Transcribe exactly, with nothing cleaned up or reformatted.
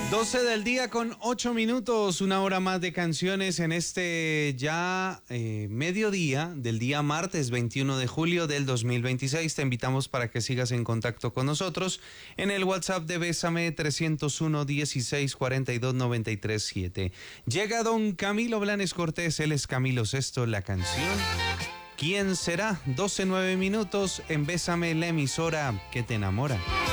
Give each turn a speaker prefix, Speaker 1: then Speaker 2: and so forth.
Speaker 1: doce del día con ocho minutos, una hora más de canciones en este ya eh, mediodía del día martes veintiuno de julio del dos mil veintiséis. Te invitamos para que sigas en contacto con nosotros en el WhatsApp de Bésame trescientos uno, dieciséis, cuarenta y dos, noventa y tres, siete. Llega don Camilo Blanes Cortés, él es Camilo Sesto, la canción ¿Quién será? doce, nueve minutos en Bésame, la emisora que te enamora.